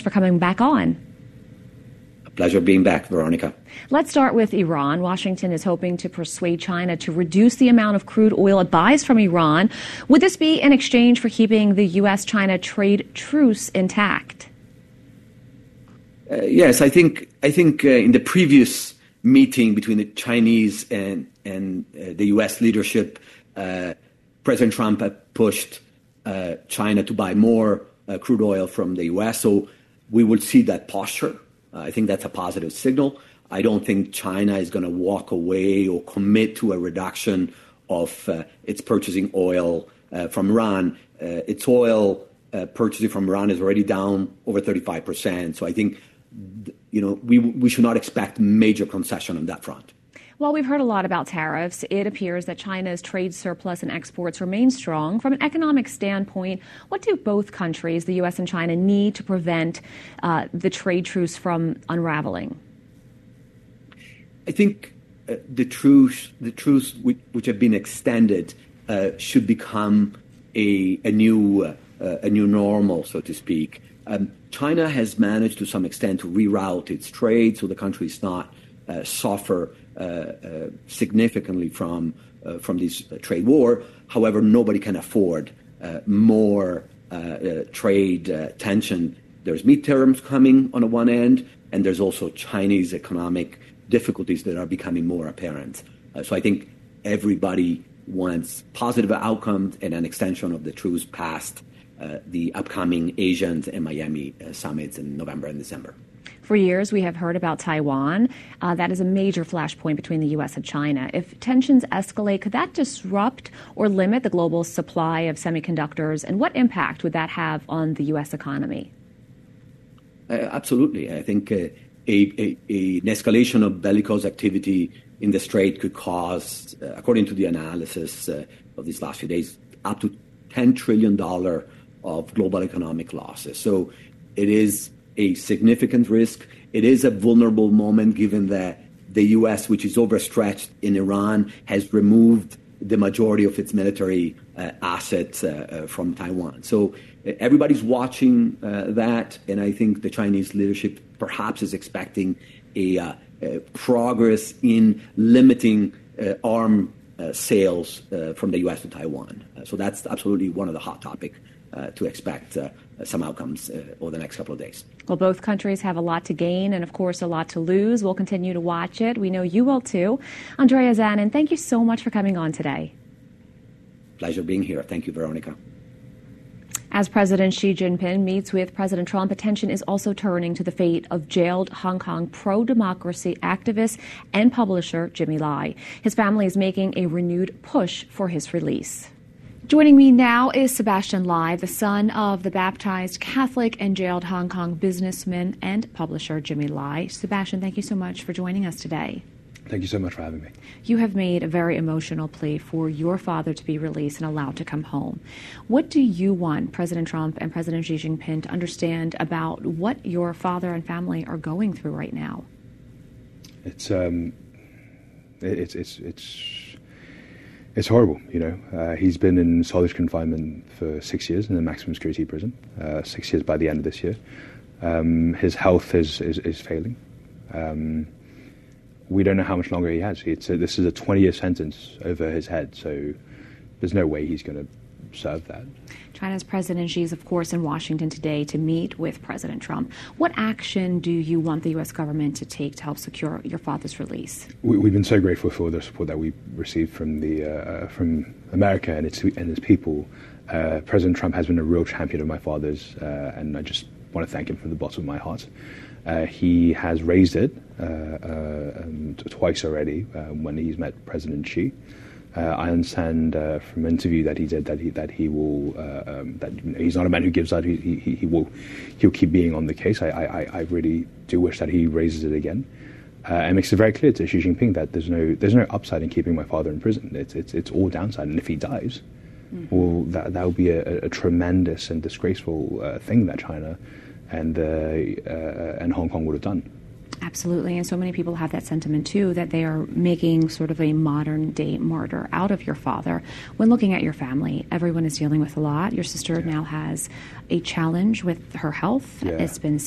for coming back on. A pleasure being back, Veronica. Let's start with Iran. Washington is hoping to persuade China to reduce the amount of crude oil it buys from Iran. Would this be in exchange for keeping the U.S.-China trade truce intact? Yes, I think in the previous meeting between the Chinese and the U.S. leadership, President Trump pushed China to buy more crude oil from the U.S. So we will see that posture. I think that's a positive signal. I don't think China is going to walk away or commit to a reduction of its purchasing oil from Iran. Its oil purchasing from Iran is already down over 35%. So I think we should not expect major concession on that front. Well, we've heard a lot about tariffs. It appears that China's trade surplus and exports remain strong. From an economic standpoint, what do both countries, the U.S. and China, need to prevent the trade truce from unraveling? I think the truce which have been extended should become a new normal, so to speak. China has managed to some extent to reroute its trade so the country is not suffer significantly from this trade war. However, nobody can afford more trade tension. There's midterms coming on the one end, and there's also Chinese economic difficulties that are becoming more apparent. So I think everybody wants positive outcomes and an extension of the truce past the upcoming Asian and Miami summits in November and December. For years, we have heard about Taiwan. That is a major flashpoint between the U.S. and China. If tensions escalate, could that disrupt or limit the global supply of semiconductors? And what impact would that have on the U.S. economy? Absolutely. I think an escalation of bellicose activity in the Strait could cause, according to the analysis of these last few days, up to $10 trillion of global economic losses. So it is a significant risk. It is a vulnerable moment given that the U.S., which is overstretched in Iran, has removed the majority of its military assets from Taiwan. So everybody's watching that, and I think the Chinese leadership perhaps is expecting a progress in limiting arms sales from the U.S. to Taiwan. So that's absolutely one of the hot topics to expect some outcomes over the next couple of days. Well, both countries have a lot to gain and, of course, a lot to lose. We'll continue to watch it. We know you will, too. Andrea Zanin, thank you so much for coming on today. Pleasure being here. Thank you, Veronica. As President Xi Jinping meets with President Trump, attention is also turning to the fate of jailed Hong Kong pro-democracy activist and publisher Jimmy Lai. His family is making a renewed push for his release. Joining me now is Sebastian Lai, the son of the baptized Catholic and jailed Hong Kong businessman and publisher Jimmy Lai. Sebastian, thank you so much for joining us today. Thank you so much for having me. You have made a very emotional plea for your father to be released and allowed to come home. What do you want President Trump and President Xi Jinping to understand about what your father and family are going through right now? It's horrible, you know. He's been in solitary confinement for 6 years in a maximum security prison, 6 years by the end of this year. His health is failing. We don't know how much longer he has. This is a 20-year sentence over his head, so there's no way he's going to serve that. China's President Xi is, of course, in Washington today to meet with President Trump. What action do you want the U.S. government to take to help secure your father's release? We've been so grateful for the support that we've received from America and its people. President Trump has been a real champion of my father's, and I just want to thank him from the bottom of my heart. He has raised it twice already when he's met President Xi. I understand from an interview that he did that he will that he's not a man who gives up. He'll keep being on the case. I really do wish that he raises it again and makes it very clear to Xi Jinping that there's no upside in keeping my father in prison. It's all downside, and if he dies, well, that will be a tremendous and disgraceful thing that China and Hong Kong would have done. Absolutely, and so many people have that sentiment too, that they are making sort of a modern-day martyr out of your father. When looking at your family, everyone is dealing with a lot. Your sister now has a challenge with her health. It's been